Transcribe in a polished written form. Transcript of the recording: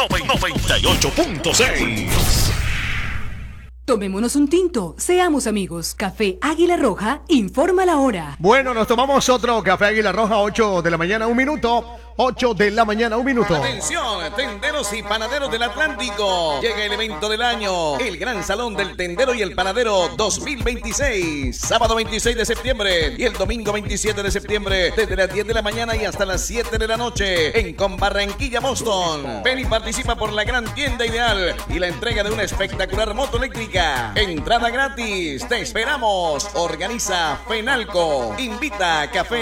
98.6. Tomémonos un tinto, seamos amigos. Café Águila Roja, informa la hora. Bueno, nos tomamos otro Café Águila Roja, 8 de la mañana, 1 minuto. 8 de la mañana, 1 minuto. Atención, tenderos y panaderos del Atlántico. Llega el evento del año, el Gran Salón del Tendero y el Panadero 2026. Sábado 26 de septiembre y el domingo 27 de septiembre, desde las 10 de la mañana y hasta las 7 de la noche, en Barranquilla, Boston. Ven y participa por la gran tienda ideal y la entrega de una espectacular moto eléctrica. Entrada gratis, te esperamos. Organiza Fenalco. Invita a Café